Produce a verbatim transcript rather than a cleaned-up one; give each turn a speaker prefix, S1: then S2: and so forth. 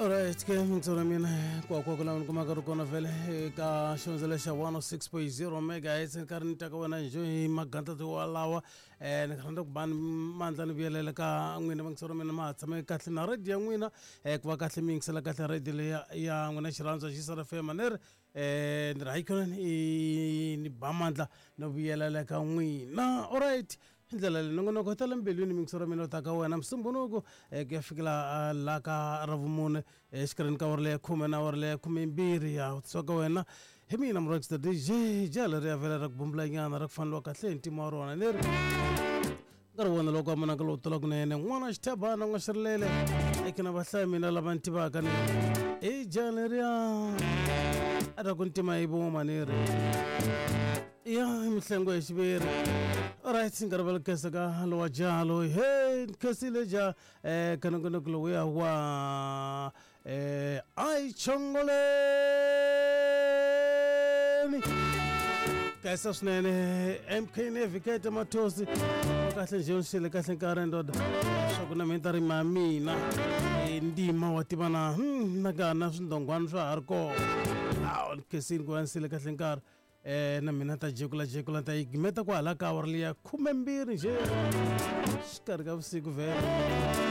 S1: Alright, ke mtsona mina kwa kwa kula nkuma ka rukona vele ka shonzela sha one oh six point zero megahertz ka ri nitaka wena enjoy maganta to walawa eh ni rhandza ku ban mandla ni vuyelela ka n'wina mtsona mina ma tshame kahle na radio n'wina eh ku va kahle mi ngisela kahle radio le ya n'wina xirhandza xi sara F M ner eh ni rhaikona ni ba mandla no vuyelela ka n'wina. Alright, ndlela le nongonoko ta lembelweni mingisora mina ta ka wena msumbunuko eh ku fikela la ka ravumune exikarhini ka wari le khume na wari le khume mbirhi ya tsoka wena hi mina mroxter D J jala ri avela ra ku bumbula nyana ra ku faneliwa kahle hi ntima wa rona leri nkarhi wona loko a munaka lowu tolaka kunene n'wana xithabana n'wa xirilele ekina vahlayi mina lava ni tivaka ni i jala riya a ra ku ntima hi vuma ni ri ya mihlengo hi xiviri. Alright, ngarabala kesa ka lo jalo hey kesile ja eh kanongono lo ya wa eh ai chongole kesa snene M K Navigate matosi kahle nje ushile kahle nkarendo sokuna mentari mamina ndima watibana nagana swindongwana swa hariko aw kesini ku ansile kahle nkar eh na mina ta jekula jekula ta igimeta kwa hala ka warliya khume mbirhi nje xikarhi ka vusiku vele.